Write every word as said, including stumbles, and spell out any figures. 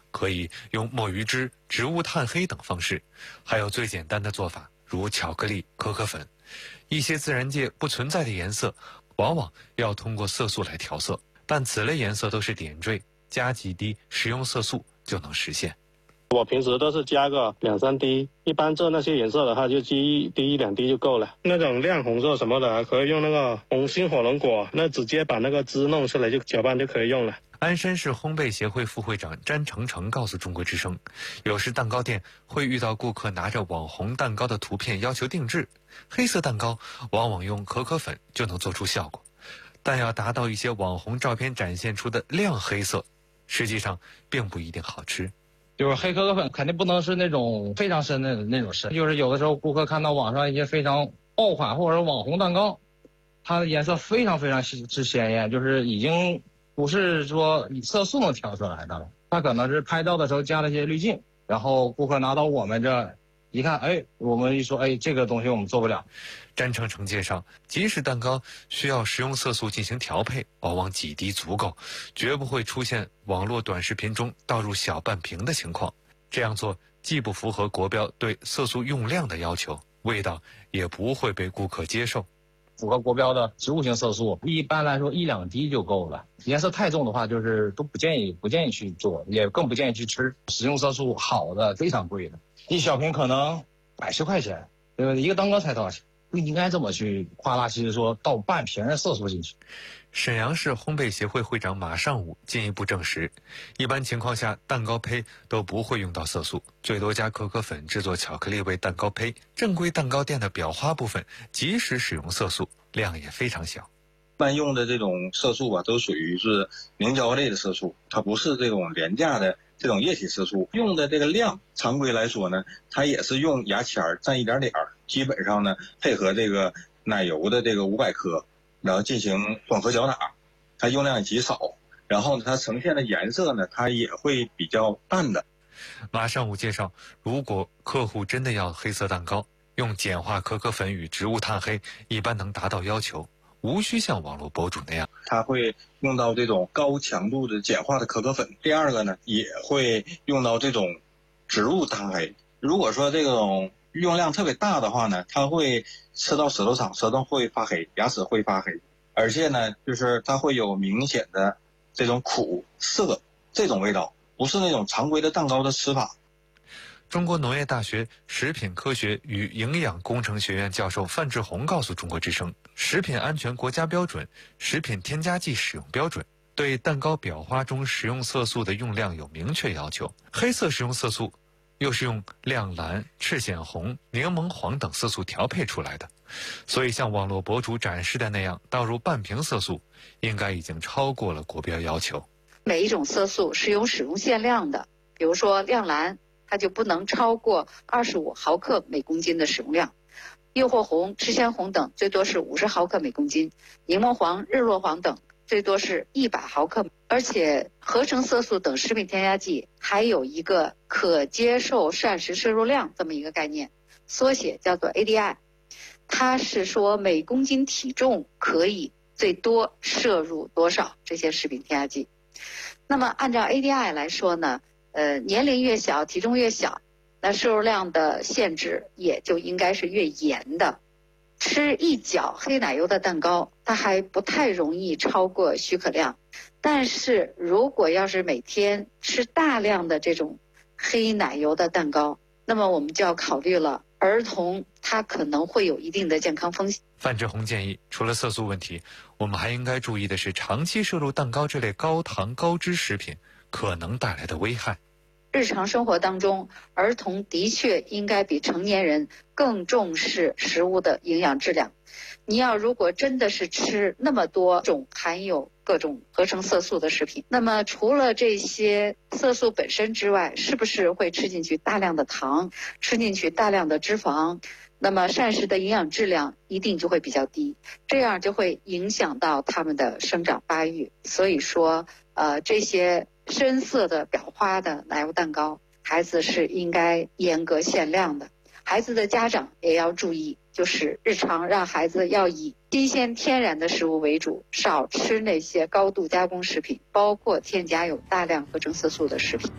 可以用墨鱼汁、植物炭黑等方式，还有最简单的做法，如巧克力、可可粉。一些自然界不存在的颜色，往往要通过色素来调色，但此类颜色都是点缀，加几滴食用色素就能实现。 我平时都是加个两三滴，一般做那些颜色的话就滴一滴一两滴就够了。那种亮红色什么的，可以用那个红心火龙果，那直接把那个汁弄出来就搅拌就可以用了。 鞍山市烘焙协会副会长詹成成告诉中国之声，有时蛋糕店会遇到顾客拿着网红蛋糕的图片要求定制，黑色蛋糕往往用可可粉就能做出效果，但要达到一些网红照片展现出的亮黑色，实际上并不一定好吃。 就是黑可可粉肯定不能是那种非常深的那种深，就是有的时候顾客看到网上一些非常爆款或者是网红蛋糕，它的颜色非常非常之鲜艳，就是已经不是说以色素能调出来的了，它可能是拍照的时候加了一些滤镜，然后顾客拿到我们这一看，哎，我们一说，哎，这个东西我们做不了。 詹成成介绍，即使蛋糕需要食用色素进行调配，往往几滴足够，绝不会出现网络短视频中倒入小半瓶的情况。这样做既不符合国标对色素用量的要求，味道也不会被顾客接受。 符合国标的植物性色素，一般来说一两滴就够了。颜色太重的话，就是都不建议不建议去做，也更不建议去吃。食用色素好的非常贵的，一小瓶可能百十块钱，对吧？一个蛋糕才多少钱？不应该这么去夸大其词说倒半瓶的色素进去。 沈阳市烘焙协会会长马尚武进一步证实，一般情况下蛋糕胚都不会用到色素，最多加可可粉制作巧克力味蛋糕胚。正规蛋糕店的裱花部分即使使用色素，量也非常小。 一般用的这种色素啊，都属于是凝胶类的色素，它不是这种廉价的这种液体色素。用的这个量，常规来说呢，它也是用牙签蘸一点点儿，基本上呢配合这个奶油的这个五百克，然后进行混合搅打，它用量也极少。然后呢，它呈现的颜色呢，它也会比较淡的。 马尚武介绍，如果客户真的要黑色蛋糕，用简化可可粉与植物炭黑一般能达到要求，无需像网络博主那样。 它会用到这种高强度的简化的可可粉。第二个呢，也会用到这种植物炭黑。如果说这种用量特别大的话呢，它会吃到舌头上，舌头会发黑，牙齿会发黑，而且呢，就是它会有明显的这种苦涩这种味道，不是那种常规的蛋糕的吃法。 中国农业大学食品科学与营养工程学院教授范志红告诉中国之声，食品安全国家标准、食品添加剂使用标准对蛋糕裱花中食用色素的用量有明确要求。黑色食用色素又是用亮蓝、赤藓红、柠檬黄等色素调配出来的，所以像网络博主展示的那样倒入半瓶色素，应该已经超过了国标要求。 每一种色素是有使用限量的，比如说亮蓝，它就不能超过二十五毫克每公斤的使用量，诱惑红、赤藓红等最多是五十毫克每公斤，柠檬黄、日落黄等最多是一百毫克。而且合成色素等食品添加剂还有一个可接受膳食摄入量这么一个概念，缩写叫做 A D I， 它是说每公斤体重可以最多摄入多少这些食品添加剂。那么按照 A D I 来说呢，呃，年龄越小，体重越小，那摄入量的限制也就应该是越严的。吃一角黑奶油的蛋糕，它还不太容易超过许可量，但是如果要是每天吃大量的这种黑奶油的蛋糕，那么我们就要考虑了，儿童他可能会有一定的健康风险。 范志红建议，除了色素问题，我们还应该注意的是长期摄入蛋糕这类高糖高脂食品可能带来的危害。 日常生活当中，儿童的确应该比成年人更重视食物的营养质量。你要如果真的是吃那么多种含有各种合成色素的食品，那么除了这些色素本身之外，是不是会吃进去大量的糖，吃进去大量的脂肪，那么膳食的营养质量一定就会比较低，这样就会影响到他们的生长发育。所以说呃，这些深色的裱花的奶油蛋糕，孩子是应该严格限量的。孩子的家长也要注意，就是日常让孩子要以新鲜天然的食物为主，少吃那些高度加工食品，包括添加有大量合成色素的食品。